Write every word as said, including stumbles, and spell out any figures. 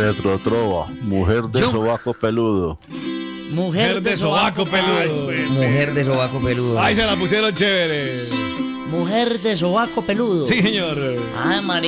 Retrotrova, mujer de Yo- sobaco peludo. Mujer de sobaco peludo. Mujer de sobaco peludo. Ahí se la pusieron chévere. Mujer de sobaco peludo. Sí, señor. Ay, María.